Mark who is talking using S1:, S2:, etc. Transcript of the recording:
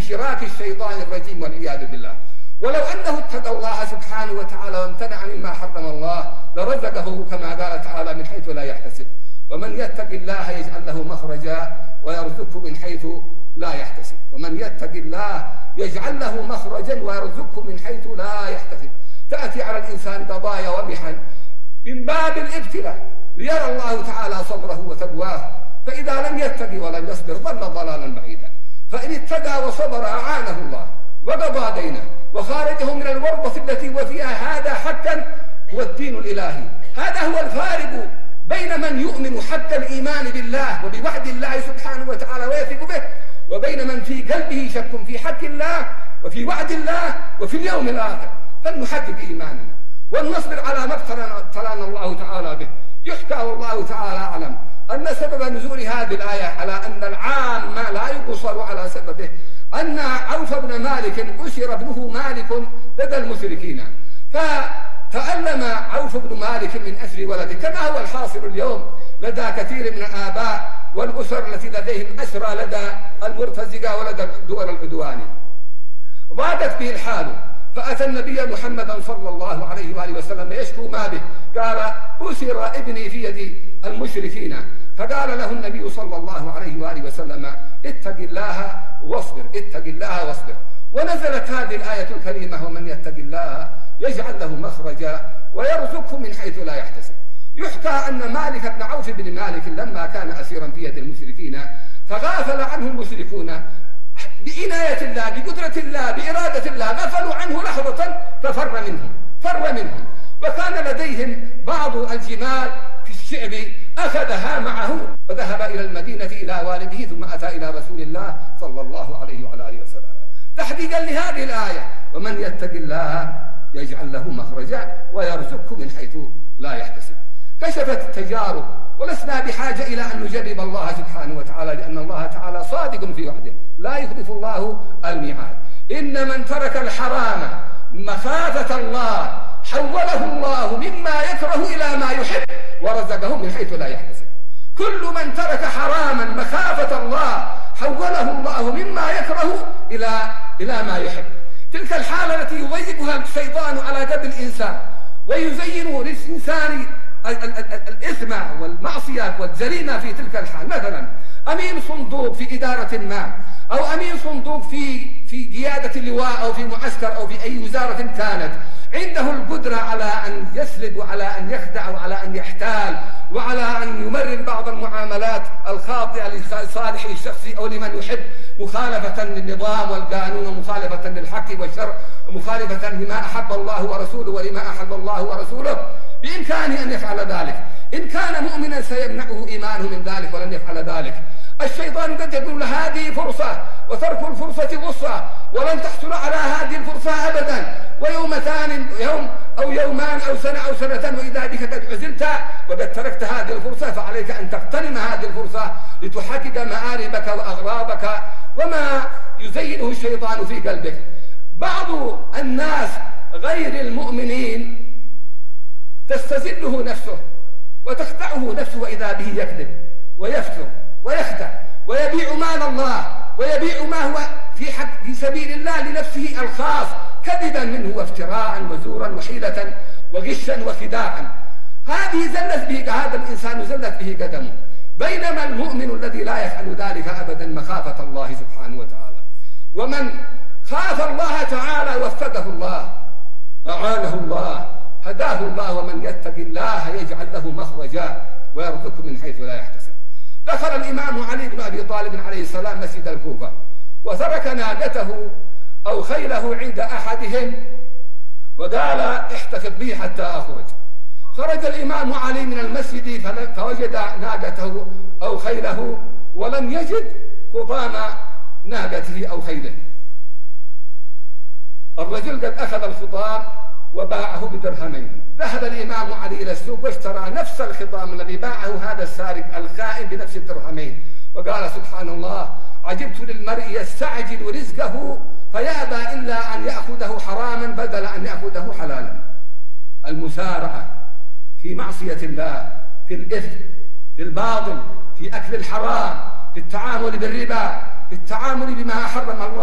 S1: شراك الشيطان الرجيم والعياذ بالله. ولو أنه اتقى الله سبحانه وتعالى وامتنع مما حرم الله لرزقه كما قال تعالى من حيث لا يحتسب. ومن يتق الله يجعل له مخرجا ويرزقه من حيث لا يحتسب. ومن يتق الله يجعل له مخرجا ويرزقه من حيث لا يحتسب. تأتي على الإنسان قضايا ومحن من باب الابتلاء ليرى الله تعالى صبره وتقواه، فإذا لم يتق ولم يصبر ضل ضلالا بعيدا. فإن اتقى وصبر أعانه الله وقضى دينه وخارجه من الورطة التي وفيها. هذا حقا هو الدين الإلهي. هذا هو الفارق بين من يؤمن حق الإيمان بالله وبوعد الله سبحانه وتعالى ويثق به، وبين من في قلبه شك في حق الله وفي وعد الله وفي اليوم الآخر. فلنحقق إيماننا ولنصبر على ما ابتلانا الله تعالى به. يحكى والله تعالى أعلم أن سبب نزول هذه الآية على أن العام لا يقصر على سببه أن عوف بن مالك أسر ابنه مالك لدى المشركين، فتألم عوف بن مالك من أسر ولده، كما هو الحاصل اليوم لدى كثير من الآباء والأسر التي لديهم أسرى لدى المرتزقة ولدى دول العدوان. ضاقت به الحال فأتى النبي محمدا صلى الله عليه وآله وسلم يشكو ما به. قال أسر ابني في يد المشركين. فقال له النبي صلى الله عليه وآله وسلم اتق الله واصبر، اتق الله واصبر. ونزلت هذه الآية الكريمة ومن يتق الله يجعل له مخرجا ويرزقه من حيث لا يحتسب. يحكى أن مالك بن عوف بن مالك لما كان أسيرا في يد المشركين فغافل عنه المشركون بعناية الله بقدرة الله بإرادة الله، غفلوا عنه لحظة ففر منهم. وكان لديهم بعض الجمال في الشعب أخذها معه وذهب إلى المدينة إلى والده ثم أتى إلى رسول الله صلى الله عليه وعلى آله وسلم تحقيقا لهذه الآية ومن يتق الله يجعل له مخرجا ويرزقه من حيث لا يحتسب. كشفت التجارب ولسنا بحاجة إلى أن نجرب الله سبحانه وتعالى، لأن الله تعالى صادق في وعده لا يخلف الله الميعاد. إن من ترك الحرام مخافة الله حوله الله مما يكره إلى ما يحب ورزقه من حيث لا يحتسب. كل من ترك حراما مخافة الله حوله الله مما يكره إلى ما يحب. تلك الحالة التي يضيقها الشيطان على قلب الإنسان ويزين للإنسان الإثم والمعصية والجريمة في تلك الحال. مثلا أمين صندوق في إدارة ما، أو أمين صندوق في قيادة اللواء أو في معسكر أو في أي وزارة كانت، عنده القدرة على أن يسرد وعلى أن يخدع وعلى أن يحتال وعلى أن يمرر بعض المعاملات الخاطئة لصالحه الشخصي أو لمن يحب، مخالفة للنظام والقانون ومخالفة للحق والشرع ومخالفة لما أحب الله ورسوله ولما أحب الله ورسوله. بإمكانه أن يفعل ذلك. إن كان مؤمنا سيمنعه إيمانه من ذلك ولن يفعل ذلك. الشيطان قد يقول له هذه فرصة وترك الفرصة غصة ولن تحصل على هذه الفرصة أبدا، ويوم ثاني يوم أو يومان أو سنة أو سنتين وإذا بك قد عزلت وقد تركت هذه الفرصة، فعليك أن تغتنم هذه الفرصة لتحقق مآربك وأغراضك وما يزينه الشيطان في قلبك. بعض الناس غير المؤمنين تستزله نفسه وتخدعه نفسه وإذا به يكذب ويفتر ويخدع ويبيع مال الله ويبيع ما هو في سبيل الله لنفسه الخاص كذبا منه وافتراء وزورا وحيلة وغشا وخداعا. هذا الإنسان زلت به قدمه. بينما المؤمن الذي لا يفعل ذلك أبدا مخافة الله سبحانه وتعالى، ومن خاف الله تعالى وفقه الله أعانه الله هداه الله. ومن يتق الله يجعل له مخرجا ويرزقه من حيث لا يحتسب. دخل الإمام علي بن أبي طالب عليه السلام مسجد الكوفة وترك ناقته أو خيله عند أحدهم وقال احتفظ بي حتى أخرج. خرج الإمام علي من المسجد فوجد ناقته أو خيله ولم يجد خطام ناقته أو خيله. الرجل قد أخذ الخطام وباعه بدرهمين. ذهب الإمام علي إلى السوق واشترى نفس الخطام الذي باعه هذا السارق الخائن بنفس الدرهمين، وقال سبحان الله عجبت للمرء يستعجل رزقه فيأبى إلا أن يأخذه حراما بدل أن يأخذه حلالا. المسارعة في معصية الله، في الإثم، في الباطل، في أكل الحرام، في التعامل بالربا، في التعامل بما حرم الله